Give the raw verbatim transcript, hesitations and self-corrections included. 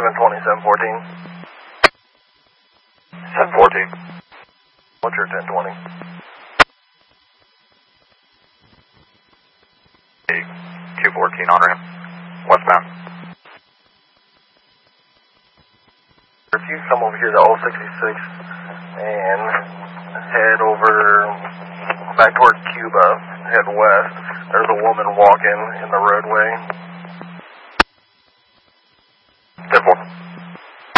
seven twenty, seven fourteen. seven fourteen. What's your ten twenty? two fourteen on ramp, westbound. If you come over here to oh sixty-six and head over back toward Cuba, head west, there's a woman walking in the roadway.